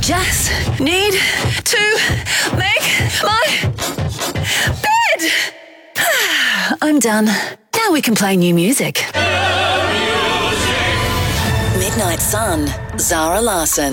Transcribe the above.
just need to make my bed. I'm done. Now we can play new music. Midnight Sun, Zara Larsson.